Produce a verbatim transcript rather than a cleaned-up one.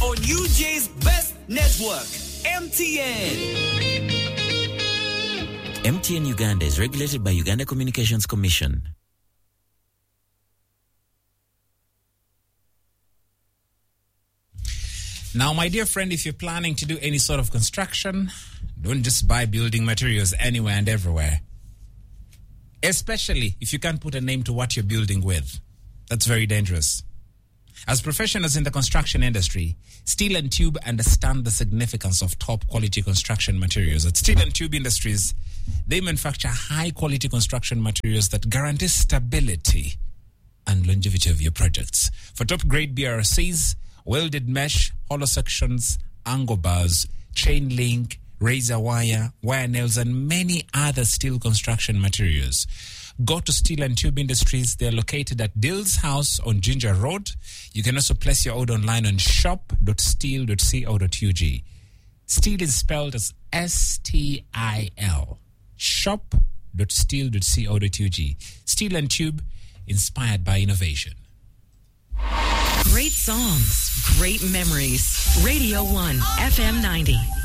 on U J's best network, M T N. M T N Uganda is regulated by Uganda Communications Commission. Now, my dear friend, if you're planning to do any sort of construction, don't just buy building materials anywhere and everywhere. Especially if you can't put a name to what you're building with. That's very dangerous. As professionals in the construction industry, Steel and Tube understand the significance of top quality construction materials. At Steel and Tube Industries, they manufacture high quality construction materials that guarantee stability and longevity of your projects. For top grade B R Cs, welded mesh, hollow sections, angle bars, chain link, razor wire, wire nails, and many other steel construction materials. Go to Steel and Tube Industries. They're located at Dill's House on Ginger Road. You can also place your order online on shop dot steel dot co dot u g. Steel is spelled as S T I L. shop dot steel dot co dot u g. Steel and Tube, inspired by innovation. Great songs, great memories. Radio one, F M ninety.